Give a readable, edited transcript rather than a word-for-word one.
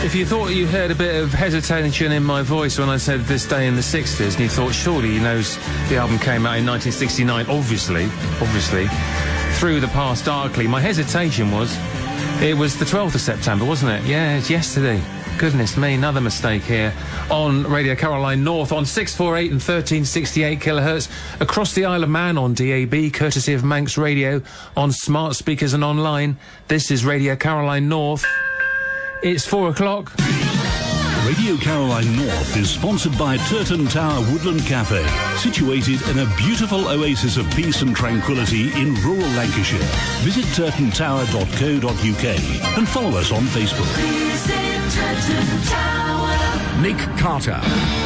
If you thought you heard a bit of hesitation in my voice when I said This Day in the 60s, and you thought surely he knows the album came out in 1969, obviously, Through the Past Darkly, my hesitation was, it was the 12th of September, wasn't it? Yeah, it's yesterday. Goodness me, another mistake here on Radio Caroline North on 648 and 1368 kilohertz across the Isle of Man on DAB, courtesy of Manx Radio, on smart speakers and online. This is Radio Caroline North. It's 4 o'clock. Radio Caroline North is sponsored by Turton Tower Woodland Cafe, situated in a beautiful oasis of peace and tranquility in rural Lancashire. Visit turtontower.co.uk and follow us on Facebook. Nick Carter.